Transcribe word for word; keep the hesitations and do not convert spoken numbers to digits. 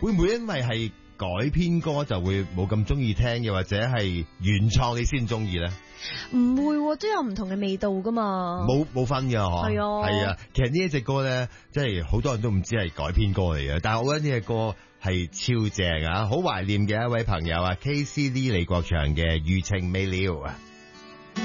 會唔會因為係改編歌就會冇咁中意聽，又或者係原創你先中意咧？ 唔會，都有唔同嘅味道噶嘛。 冇冇分㗎嗬。 係啊， 係啊。其實呢一隻歌咧，即係好多人都唔知係改編歌嚟嘅，但係我覺得呢隻歌係超正啊！好懷念嘅一位朋友啊 ，K C D 李國祥嘅《餘情未了》啊。